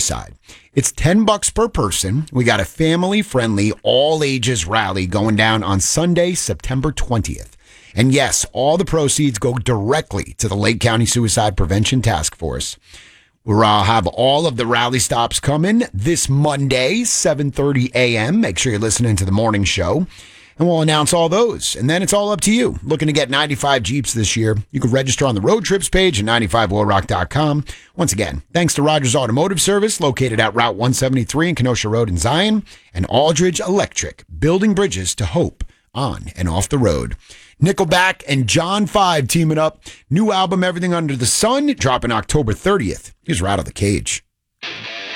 Suicide. It's $10 per person. We got a family-friendly, all-ages rally going down on Sunday, September 20th. And yes, all the proceeds go directly to the Lake County Suicide Prevention Task Force. We'll have all of the rally stops coming this Monday, 7:30 a.m. Make sure you're listening to the morning show. And we'll announce all those. And then it's all up to you. Looking to get 95 Jeeps this year. You can register on the road trips page at 95oilrock.com. Once again, thanks to Rogers Automotive Service, located at Route 173 and Kenosha Road in Zion. And Aldridge Electric, building bridges to hope on and off the road. Nickelback and John 5 teaming up. New album, Everything Under the Sun, dropping October 30th. Here's Rattle the Cage.